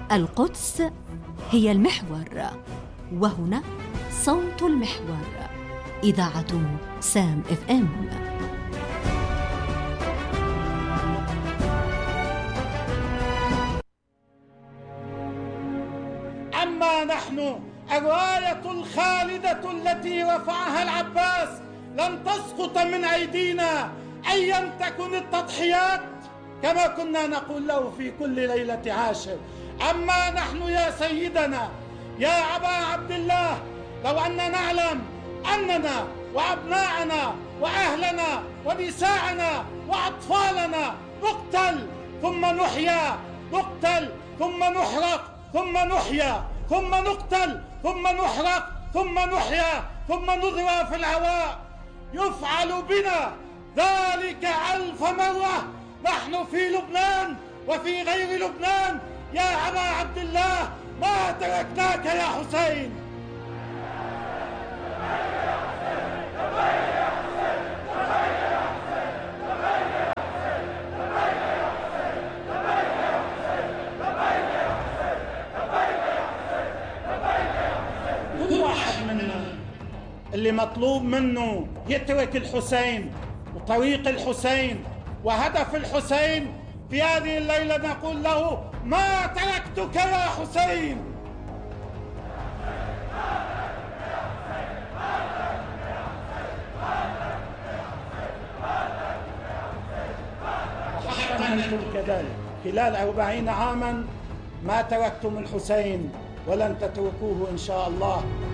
القدس هي المحور، وهنا صوت المحور، إذاعة سام FM. أما نحن الراية الخالدة التي رفعها العباس لن تسقط من أيدينا أيا تكن التضحيات، كما كنا نقول له في كل ليلة عاشر. أما نحن يا سيدنا يا أبا عبد الله، لو أننا نعلم أننا وأبناءنا وأهلنا ونساءنا وأطفالنا نقتل ثم نحيا، نقتل ثم نحرق ثم نحيا، ثم نقتل ثم نحرق ثم نحيا، ثم نضرب في الهواء، يفعل بنا ذلك 1000 مرة نحن في لبنان وفي غير لبنان، يا أبا عبد الله ما تركناك يا حسين. كل واحد منا اللي مطلوب منه يترك الحسين وطريق الحسين وهدف الحسين، في هذه الليلة نقول له ما تركتك يا حسين. وحتى أنتم كذلك خلال 40 عاما ما تركتم الحسين ولن تتركوه إن شاء الله.